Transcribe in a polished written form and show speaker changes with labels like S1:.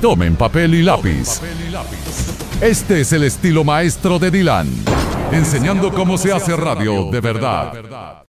S1: Tomen papel y lápiz. Este es el estilo maestro de Dylan, enseñando cómo se hace radio de verdad.